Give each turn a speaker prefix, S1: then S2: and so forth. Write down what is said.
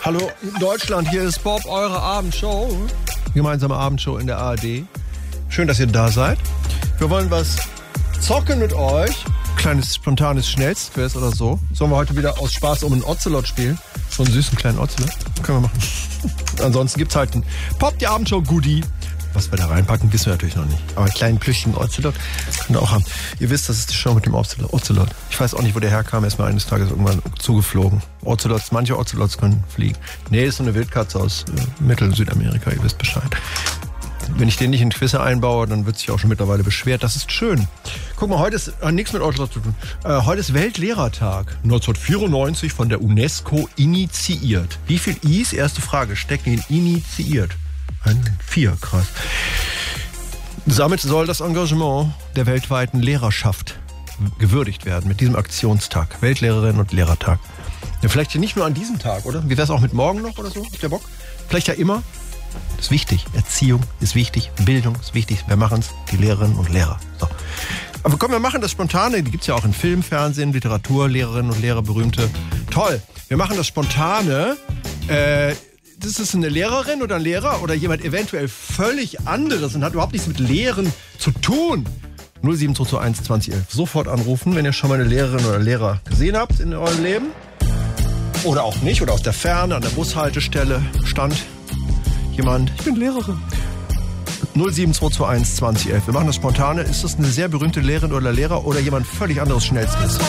S1: Hallo Deutschland, hier ist Bob, eure Abendshow. Gemeinsame Abendshow in der ARD. Schön, dass ihr da seid. Wir wollen was zocken mit euch. Kleines, spontanes Schnellstquiz oder so. Sollen wir heute wieder aus Spaß um einen Ocelot spielen? So einen süßen kleinen Ocelot. Können wir machen. Ansonsten gibt's halt ein Pop, die Abendshow Goodie. Was wir da reinpacken, wissen wir natürlich noch nicht. Aber einen kleinen plüschigen Ocelot könnt ihr auch haben. Ihr wisst, das ist die Show mit dem Ocelot. Ich weiß auch nicht, wo der herkam. Er ist mal eines Tages irgendwann zugeflogen. Ocelots, manche Ocelots können fliegen. Nee, ist so eine Wildkatze aus Mittel- und Südamerika. Ihr wisst Bescheid. Wenn ich den nicht in Quizze einbaue, dann wird sich auch schon mittlerweile beschwert. Das ist schön. Guck mal, heute ist nichts mit Ocelot zu tun. Heute ist Weltlehrertag. 1994 von der UNESCO initiiert. Wie viel I's, erste Frage, stecken in initiiert? 4, krass. Damit soll das Engagement der weltweiten Lehrerschaft gewürdigt werden mit diesem Aktionstag. Weltlehrerinnen- und Lehrertag. Ja, vielleicht ja nicht nur an diesem Tag, oder? Wie wäre es auch mit morgen noch oder so? Habt ihr Bock? Vielleicht ja immer. Das ist wichtig. Erziehung ist wichtig. Bildung ist wichtig. Wir machen es. Die Lehrerinnen und Lehrer. So. Aber komm, wir machen das Spontane. Die gibt es ja auch in Film, Fernsehen, Literatur. Lehrerinnen und Lehrer, berühmte. Toll. Wir machen das Spontane. Das ist eine Lehrerin oder ein Lehrer oder jemand eventuell völlig anderes und hat überhaupt nichts mit Lehren zu tun. 07221 2011. Sofort anrufen, wenn ihr schon mal eine Lehrerin oder Lehrer gesehen habt in eurem Leben. Oder auch nicht. Oder aus der Ferne, an der Bushaltestelle stand jemand. Ich bin Lehrerin. 07221 2011. Wir machen das Spontane. Ist das eine sehr berühmte Lehrerin oder Lehrer oder jemand völlig anderes Schnellstes?